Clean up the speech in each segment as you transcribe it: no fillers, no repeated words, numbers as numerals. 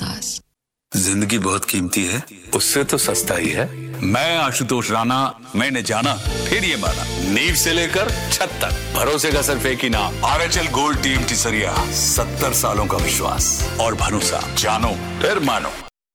एहसास। जिंदगी बहुत कीमती है, उससे तो सस्ता ही है। मैं आशुतोष राणा, मैंने जाना फिर ये माना, नींव से लेकर छत तक भरोसे का सिर्फ एक ही नाम, आरएचएल गोल्ड टीम टिसरिया। 70 सालों का विश्वास और भरोसा, जानो फिर मानो।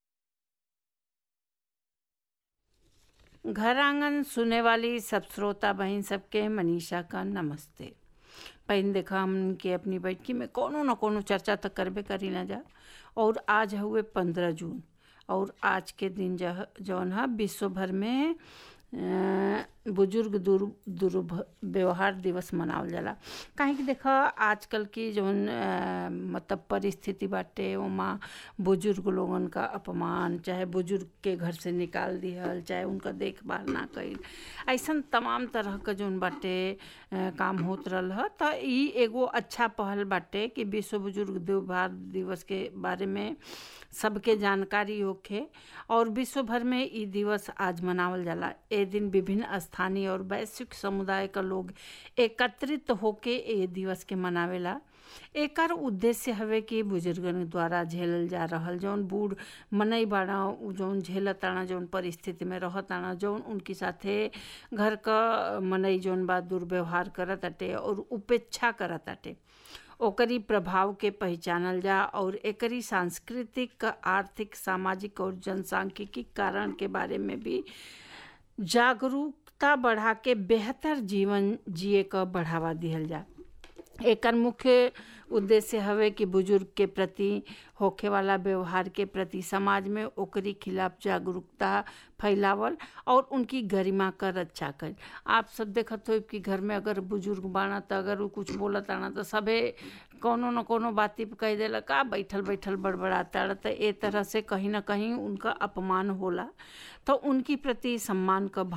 घर आंगन सुने वाली सब श्रोता बहन सबके मनीषा का नमस्ते। पहले देखा हमके अपनी बैठकी में कोनो न कोनो चर्चा तक करबे करी ना जा। और आज हुए 15 जून और आज के दिन जौन है विश्व भर में बुजुर्ग दुर्व्यवहार दिवस मनावल जाला। काहे कि देखा आजकल की जौन मतलब परिस्थिति बाटे ओमा बुजुर्ग लोगन का अपमान, चाहे बुजुर्ग के घर से निकाल दिहल, चाहे उनका देखभाल ना कईल, ऐसन तमाम तरह का जौन बाटे काम होत रहल ह। त ई एगो अच्छा पहल बाटे कि विश्व बुजुर्ग दुर्व्यवहार दिवस के बारे में सबके जानकारी होखे और विश्व भर में ई दिवस आज मनावल जाला। ए दिन विभिन्न स्थानीय और वैश्विक समुदाय का लोग एकत्रित होके ए दिवस के मनावेला। एकर उद्देश्य हवे कि बुजुर्गन द्वारा झेलल जा रहल जौन बूढ़ मनई बाड़ा, जौन झेलताना, जौन परिस्थिति में रहताना, जौन उनकी साथे घर का मनई जौन बा दुर्व्यवहार करत अटे और उपेक्षा करत अटे, ओकरी प्रभाव के पहचानल जा और एकरी सांस्कृतिक, आर्थिक, सामाजिक और जनसांख्यिकी कारण के बारे में भी जागरूकता बढ़ा के बेहतर जीवन जिए का बढ़ावा दिहल जा। एकर मुख्य उद्देश्य हवे कि बुजुर्ग के प्रति होखे वाला व्यवहार के प्रति समाज में ओकरी खिलाफ जागरूकता फैलावल और उनकी गरिमा का रक्षा कर। आप सब देखत हो कि घर में अगर बुजुर्ग बाना तो अगर वो कुछ बोलत आना तो सबे कोनो न कोनो बाती पे कह देला का बैठल बैठल बड़बड़ाता। तो ए तरह से कहीं ना कहीं उनका अपमान होला। तो उनकी प्रति सम्मान का